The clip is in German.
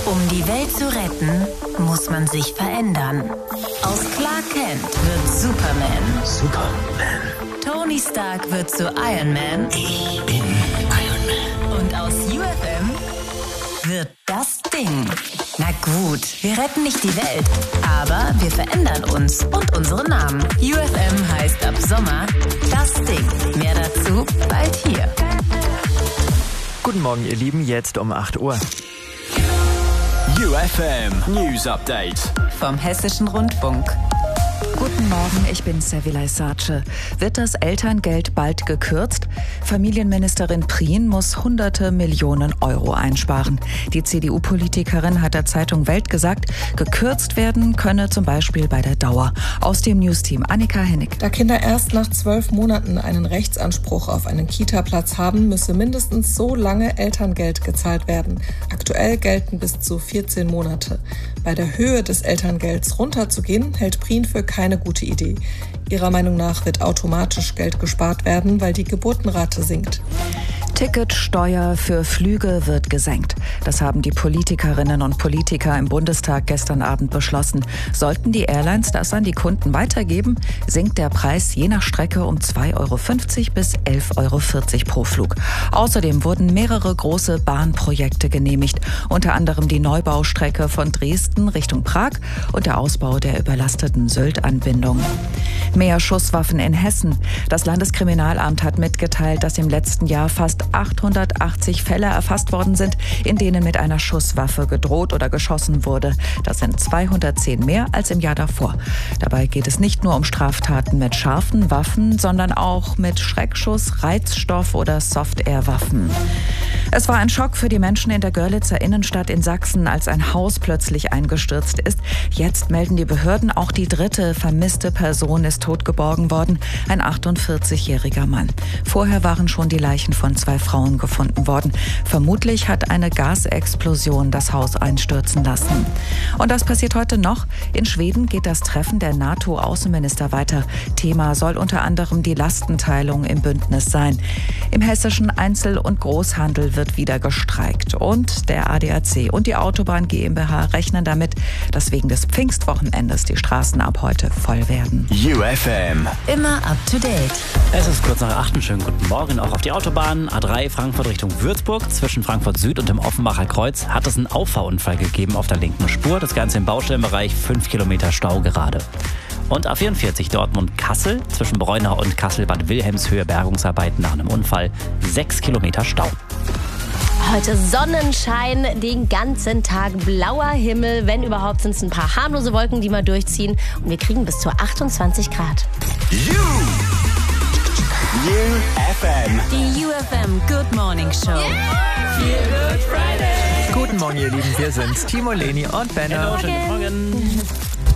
Um die Welt zu retten, muss man sich verändern. Aus Clark Kent wird Superman. Tony Stark wird zu Iron Man. Ich bin Iron Man. Und aus UFM wird das Ding. Na gut, wir retten nicht die Welt, aber wir verändern uns und unsere Namen. UFM heißt ab Sommer das Ding. Mehr dazu bald hier. Guten Morgen, ihr Lieben, jetzt um 8 Uhr. UFM News Update Vom Hessischen Rundfunk. Guten Morgen, ich bin Sevilay Sace. Wird das Elterngeld bald gekürzt? Familienministerin Prien muss hunderte Millionen Euro einsparen. Die CDU-Politikerin hat der Zeitung Welt gesagt, gekürzt werden könne zum Beispiel bei der Dauer. Aus dem Newsteam Annika Hennig. Da Kinder erst nach 12 Monaten einen Rechtsanspruch auf einen Kita-Platz haben, müsse mindestens so lange Elterngeld gezahlt werden. Aktuell gelten bis zu 14 Monate. Bei der Höhe des Elterngelds runterzugehen, hält Prien für keine gute Idee. Ihrer Meinung nach wird automatisch Geld gespart werden, weil die Geburtenrate sinkt. Ticketsteuer für Flüge wird gesenkt. Das haben die Politikerinnen und Politiker im Bundestag gestern Abend beschlossen. Sollten die Airlines das an die Kunden weitergeben, sinkt der Preis je nach Strecke um 2,50 Euro bis 11,40 Euro pro Flug. Außerdem wurden mehrere große Bahnprojekte genehmigt, unter anderem die Neubaustrecke von Dresden Richtung Prag und der Ausbau der überlasteten Sylt-Anbindung. Mehr Schusswaffen in Hessen. Das Landeskriminalamt hat mitgeteilt, dass im letzten Jahr fast 880 Fälle erfasst worden sind, in denen mit einer Schusswaffe gedroht oder geschossen wurde. Das sind 210 mehr als im Jahr davor. Dabei geht es nicht nur um Straftaten mit scharfen Waffen, sondern auch mit Schreckschuss, Reizstoff oder Soft-Air-Waffen. Es war ein Schock für die Menschen in der Görlitzer Innenstadt in Sachsen, als ein Haus plötzlich eingestürzt ist. Jetzt melden die Behörden, auch die dritte vermisste Person ist tot geborgen worden, ein 48-jähriger Mann. Vorher waren schon die Leichen von 2 Frauen gefunden worden. Vermutlich hat eine Gasexplosion das Haus einstürzen lassen. Und das passiert heute noch. In Schweden geht das Treffen der NATO-Außenminister weiter. Thema soll unter anderem die Lastenteilung im Bündnis sein. Im hessischen Einzel- und Großhandel wird wieder gestreikt. Und der ADAC und die Autobahn GmbH rechnen damit, dass wegen des Pfingstwochenendes die Straßen ab heute voll werden. UFM Immer up to date. Es ist kurz nach 8. Schönen guten Morgen. Auch auf die Autobahn A3 Frankfurt Richtung Würzburg. Zwischen Frankfurt Süd und dem Offenbacher Kreuz hat es einen Auffahrunfall gegeben auf der linken Spur. Das Ganze im Baustellenbereich, 5 Kilometer Stau gerade. Und A44 Dortmund-Kassel. Zwischen Breunau und Kassel-Bad Wilhelmshöhe Bergungsarbeiten nach einem Unfall. 6 Kilometer Stau. Heute Sonnenschein, den ganzen Tag blauer Himmel. Wenn überhaupt, sind es ein paar harmlose Wolken, die mal durchziehen. Und wir kriegen bis zu 28 Grad. UFM Die UFM Good Morning Show. Guten Morgen, ihr Lieben, wir sind's, Timo, Leni und Benno. Schönen guten Morgen.